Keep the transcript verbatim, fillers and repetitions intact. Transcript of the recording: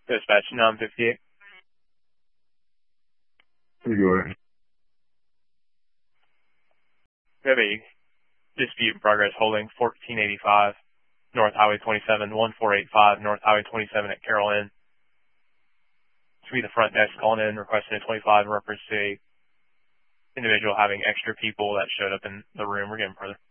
Dispatch nine fifty-eight. Pretty good. We have a dispute in progress holding fourteen eighty-five North Highway twenty-seven, one four eight five North Highway twenty-seven at Carroll Inn. This will be the front desk calling in requesting a twenty-five in reference to a individual having extra people that showed up in the room. We're getting further.